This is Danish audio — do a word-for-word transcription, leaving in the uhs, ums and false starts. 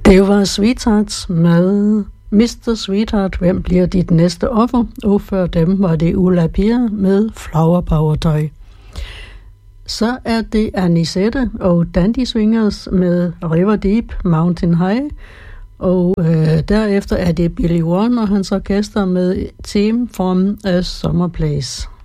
Det var Sweethearts med mister Sweetheart, hvem bliver dit næste offer? Og før dem var det Ulla Pia med Flower Power Toy. Så er det Anisette og Dandy Swingers med River Deep, Mountain High. Og øh, derefter er det Billy Warren og hans orkester med Theme from a Summer Place.